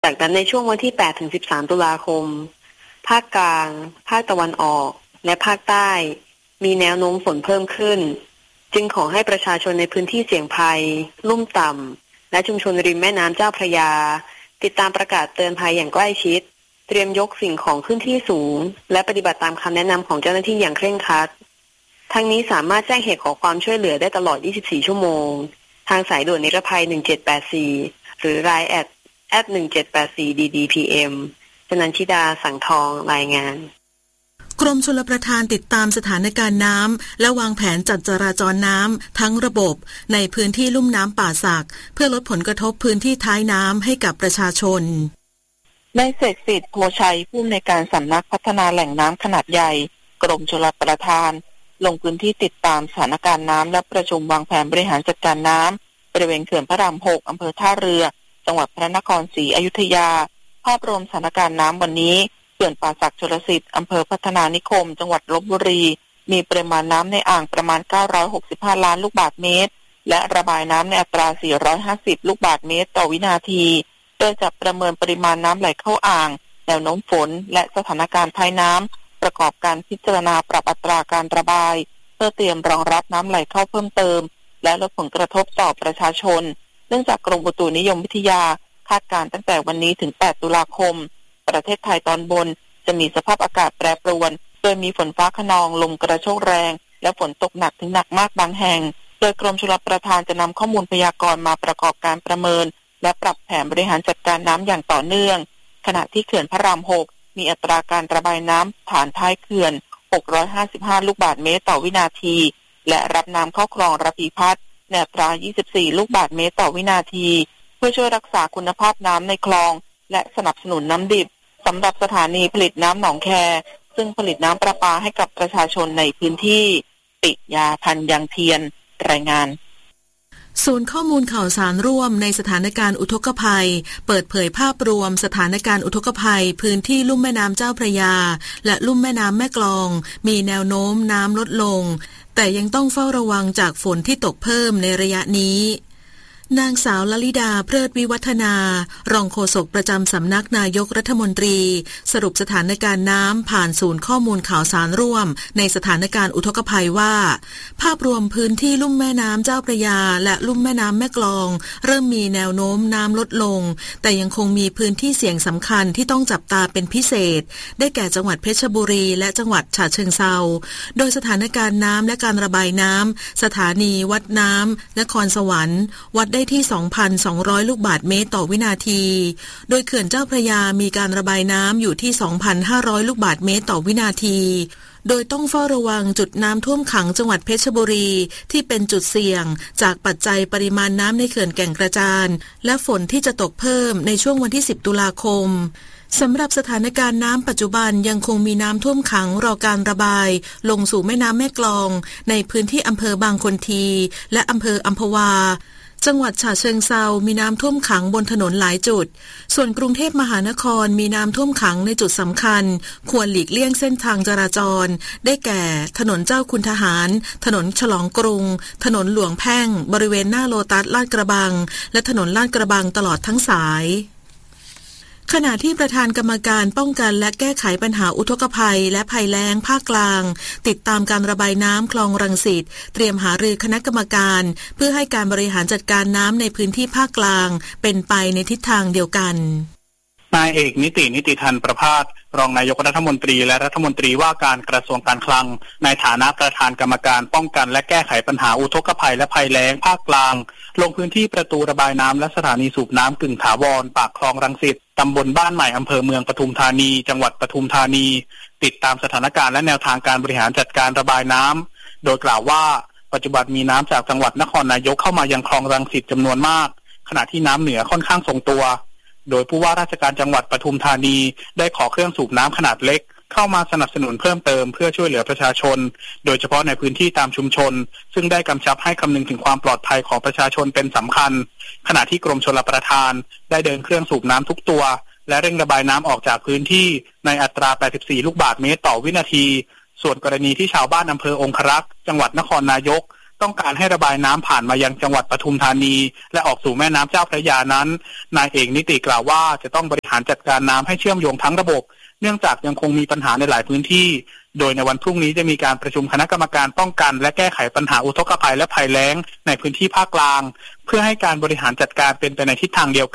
จากนั้นในช่วงวันที่8ถึง13ตุลาคมภาคกลางภาคตะวันออกและภาคใต้มีแนวโน้มฝนเพิ่มขึ้นจึงขอให้ประชาชนในพื้นที่เสี่ยงภัยลุ่มต่ำและชุมชนริมแม่น้ำเจ้าพระยาติดตามประกาศเตือนภัยอย่างใกล้ชิดเตรียมยกสิ่งของขึ้นที่สูงและปฏิบัติตามคำแนะนำของเจ้าหน้าที่อย่างเคร่งครัดทั้งนี้สามารถแจ้งเหตุขอความช่วยเหลือได้ตลอด24ชั่วโมงทางสายด่วนนิรภัย1784หรือ LINE @1784DDPM ชนันชิดาสังทองรายงานกรมชลประทานติดตามสถานการณ์น้ำและวางแผนจัดจราจรน้ำทั้งระบบในพื้นที่ลุ่มน้ำป่าสักเพื่อลดผลกระทบพื้นที่ท้ายน้ำให้กับประชาชนนายเสกสิทธิ์โพชัยผู้อำนวยการสำนักพัฒนาแหล่งน้ำขนาดใหญ่กรมชลประทานลงพื้นที่ติดตามสถานการณ์น้ำและประชุมวางแผนบริหารจัดการน้ำบริเวณเขื่อนพระราม6อำเภอท่าเรือจังหวัดพระนครศรีอยุธยาภาพรวมสถานการณ์น้ำวันนี้เขื่อนป่าสักชลสิทธิ์อำเภอพัฒนานิคมจังหวัดลพบุรีมีปริมาณน้ำในอ่างประมาณ965ล้านลูกบาศก์เมตรและระบายน้ำในอัตรา450ลูกบาศก์เมตรต่อวินาทีโดยจะประเมินปริมาณน้ำไหลเข้าอ่างแนวโน้มฝนและสถานการณ์ท้ายน้ำประกอบการพิจารณาปรับอัตราการระบายเพื่อเตรียมรองรับน้ำไหลเข้าเพิ่มเติมและลดผลกระทบต่อประชาชนเนื่องจากกรมอุตุนิยมวิทยาคาดการณ์ตั้งแต่วันนี้ถึง8ตุลาคมประเทศไทยตอนบนจะมีสภาพอากาศแปรปรวนโดยมีฝนฟ้าคะนองลมกระโชกแรงและฝนตกหนักถึงหนักมากบางแห่งโดยกรมชลประทานจะนำข้อมูลพยากรณ์มาประกอบการประเมินและปรับแผนบริหารจัดการน้ำอย่างต่อเนื่องขณะที่เขื่อนพระราม6มีอัตราการระบายน้ำผ่านท้ายเขื่อน655ลูกบาศก์เมตรต่อวินาทีและรับน้ำเข้าคลองระพีพัฒน์ในอัตรา24ลูกบาศก์เมตรต่อวินาทีเพื่อช่วยรักษาคุณภาพน้ำในคลองและสนับสนุนน้ำดิบสำหรับสถานีผลิตน้ำหนองแคซึ่งผลิตน้ำประปาให้กับประชาชนในพื้นที่ปิยาพันธ์ยังเทียนรายงานศูนย์ข้อมูลข่าวสารร่วมในสถานการณ์อุทกภัยเปิดเผยภาพรวมสถานการณ์อุทกภัยพื้นที่ลุ่มแม่น้ำเจ้าพระยาและลุ่มแม่น้ำแม่กลองมีแนวโน้มน้ำลดลงแต่ยังต้องเฝ้าระวังจากฝนที่ตกเพิ่มในระยะนี้นางสาวลลิดาเพลิดวิวัฒนารองโฆษกประจำสำนักนายกรัฐมนตรีสรุปสถานการณ์น้ำผ่านศูนย์ข้อมูลข่าวสารร่วมในสถานการณ์อุทกภัยว่าภาพรวมพื้นที่ลุ่มแม่น้ำเจ้าพระยาและลุ่มแม่น้ำแม่กลองเริ่มมีแนวโน้มน้ำลดลงแต่ยังคงมีพื้นที่เสี่ยงสำคัญที่ต้องจับตาเป็นพิเศษได้แก่จังหวัดเพชรบุรีและจังหวัดฉะเชิงเทราโดยสถานการณ์น้ำและการระบายน้ำสถานีวัดน้ำนครสวรรค์วัดได้ที่ 2,200 ลูกบาศก์เมตรต่อวินาทีโดยเขื่อนเจ้าพระยามีการระบายน้ำอยู่ที่ 2,500 ลูกบาศก์เมตรต่อวินาทีโดยต้องเฝ้าระวังจุดน้ำท่วมขังจังหวัดเพชรบุรีที่เป็นจุดเสี่ยงจากปัจจัยปริมาณน้ำในเขื่อนแก่งกระจานและฝนที่จะตกเพิ่มในช่วงวันที่10ตุลาคมสำหรับสถานการณ์น้ำปัจจุบันยังคงมีน้ำท่วมขังรอการระบายลงสู่แม่น้ำแม่กลองในพื้นที่อำเภอบางคนทีและอำเภออัมพวาจังหวัดฉะเชิงเทรามีน้ำท่วมขังบนถนนหลายจุดส่วนกรุงเทพมหานครมีน้ำท่วมขังในจุดสำคัญควรหลีกเลี่ยงเส้นทางจราจรได้แก่ถนนเจ้าคุณทหารถนนฉลองกรุงถนนหลวงแพ่งบริเวณหน้าโลตัสลาดกระบังและถนนลาดกระบังตลอดทั้งสายขณะที่ประธานกรรมการป้องกันและแก้ไขปัญหาอุทกภัยและภัยแล้งภาคกลางติดตามการระบายน้ำคลองรังสิตเตรียมหารือคณะกรรมการเพื่อให้การบริหารจัดการน้ำในพื้นที่ภาคกลางเป็นไปในทิศทางเดียวกันนายเอกนิติธันประภาสรองนายกรัฐมนตรีและรัฐมนตรีว่าการกระทรวงการคลังในฐานะประธานกรรมการป้องกันและแก้ไขปัญหาอุทกภัยและภัยแล้งภาคกลางลงพื้นที่ประตูระบายน้ำและสถานีสูบน้ำกึ่งถาวรปากคลองรังสิตตำบลบ้านใหม่อำเภอเมืองปทุมธานีจังหวัดปทุมธานีติดตามสถานการณ์และแนวทางการบริหารจัดการระบายน้ำโดยกล่าวว่าปัจจุบันมีน้ำจากจังหวัดนครนายกเข้ามายังคลองรังสิตจำนวนมากขณะที่น้ำเหนือค่อนข้างทรงตัวโดยผู้ว่าราชการจังหวัดปทุมธานีได้ขอเครื่องสูบน้ำขนาดเล็กเข้ามาสนับสนุนเพิ่มเติมเพื่อช่วยเหลือประชาชนโดยเฉพาะในพื้นที่ตามชุมชนซึ่งได้กำชับให้คำนึงถึงความปลอดภัยของประชาชนเป็นสำคัญขณะที่กรมชลประทานได้เดินเครื่องสูบน้ำทุกตัวและเร่งระบายน้ำออกจากพื้นที่ในอัตรา84ลูกบาศก์เมตรต่อวินาทีส่วนกรณีที่ชาวบ้านอำเภอองครักษ์จังหวัดนครนายกต้องการให้ระบายน้ำผ่านมายังจังหวัดปทุมธานีและออกสู่แม่น้ำเจ้าพระยานั้นนายเอกนิติกล่าวว่าจะต้องบริหารจัดการน้ำให้เชื่อมโยงทั้งระบบเนื่องจากยังคงมีปัญหาในหลายพื้นที่โดยในวันพรุ่งนี้จะมีการประชุมคณะกรรมการป้องกันและแก้ไขปัญหาอุทกภัยและภัยแล้งในพื้นที่ภาคกลางเพื่อให้การบริหารจัดการเป็นไปในทิศทางเดียวกัน